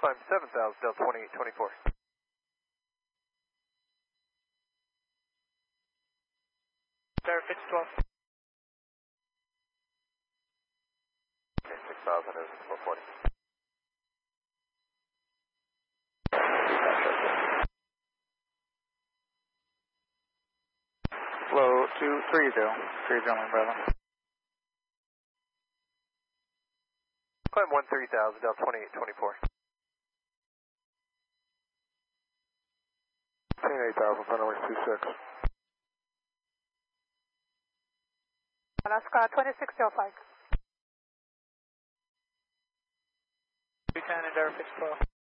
Climb 7000, Delta 2824. Pitch 12. Okay, 6000 is 440. Flow 230, 30 umbrella. Climb 13,000, Delta 2824. 10,000, runway 26. Alaska 2605. 210 and air pitch 12.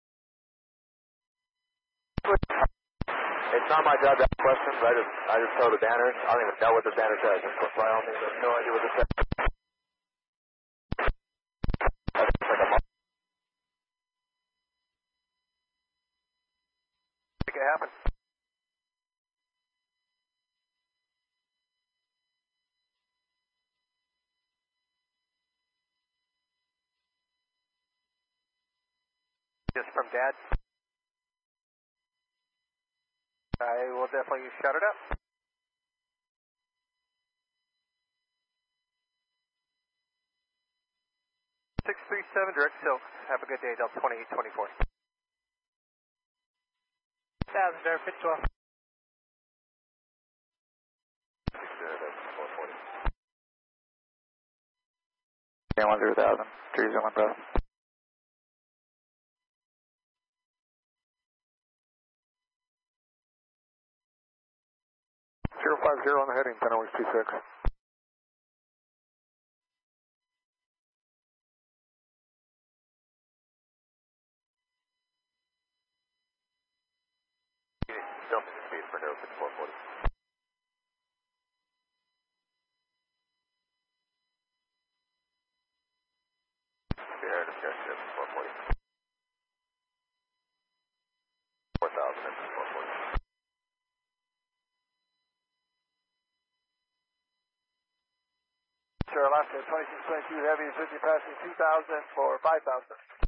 It's not my job to ask questions. I just tell the banners. I don't even know what the banner says. I have no idea what it says. Make it happen. Just from Dad. I will definitely shout it out. 637, direct silk. Have a good day, Delta 2824. 1000 air pitch 12. 440. Dan 10,000, 30 umbrella. Zero 50 on the heading, 10,26. Jumping speed for no pitch 440. Air discussion 440. 4,000 and 440. Sure, Alaska 2622 Heavy, 50 passing 2,000 for 5,000.